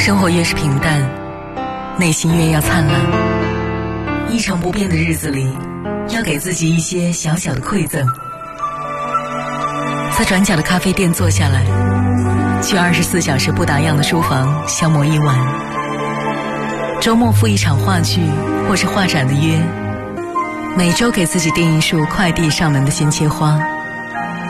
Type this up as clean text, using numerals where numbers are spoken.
生活越是平淡，内心越要灿烂。一成不变的日子里，要给自己一些小小的馈赠。在转角的咖啡店坐下来，去24小时不打烊的书房消磨一晚。周末赴一场话剧或是画展的约，每周给自己订一束快递上门的鲜切花。